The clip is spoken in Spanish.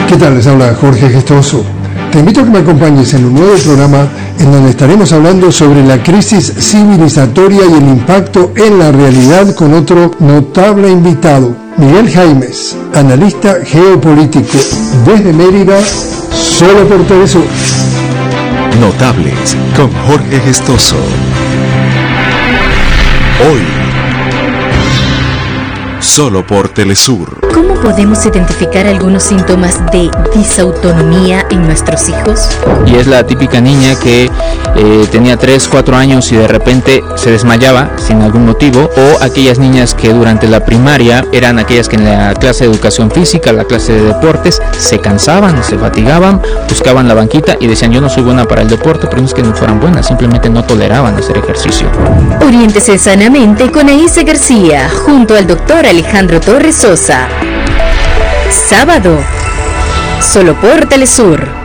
¿Qué tal? Les habla Jorge Gestoso. Te invito a que me acompañes en un nuevo programa en donde estaremos hablando sobre la crisis civilizatoria y el impacto en la realidad con otro notable invitado, Miguel Jaimes, analista geopolítico desde Mérida, solo por Telesur. Notables con Jorge Gestoso. Hoy, solo por Telesur. ¿Cómo podemos identificar algunos síntomas de disautonomía en nuestros hijos? Y es la típica niña que tenía 3, 4 años y de repente se desmayaba sin algún motivo, o aquellas niñas que durante la primaria eran aquellas que en la clase de educación física, la clase de deportes, se cansaban, se fatigaban, buscaban la banquita y decían: yo no soy buena para el deporte, pero no es que no fueran buenas, simplemente no toleraban hacer ejercicio. Oriéntese sanamente con Aísa García, junto al doctor Alejandro Torres Sosa. Sábado, solo por Telesur.